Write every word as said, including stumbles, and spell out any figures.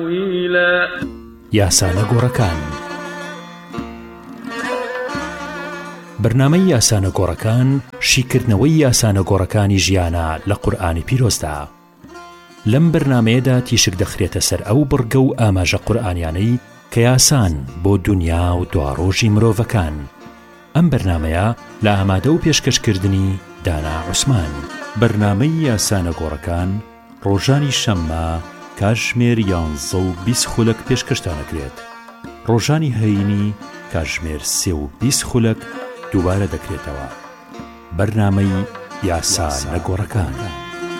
یاسانە گۆڕەکان. بەرنامەی یاسانە گۆڕەکان شیکردنەوەی یاسانە گۆڕەکانی ژیانە لە قورئانی پیرۆزدا. لەم بەرنامەیەدا تیشک دەخرێتە سەر ئەو بڕگە و ئاماژە قورئانیانەی کە یاسان بۆ دونیا و دواڕۆژی مرۆڤەکان. ئەم بەرنامەیە لە ئامادە و پێشکەشکردنی دانا عوسمان. بەرنامەی یاسانە گۆڕەکان ڕۆژانی شەممە کاتژمێر یانزە و بیست خولەک پێشکەشتانەکرێت. ڕۆژانی هەینی کاتژمێر سێ و بیست خولەک دووبارە دەکرێتەوە. بەرنامەی یاسانە گۆڕەکان.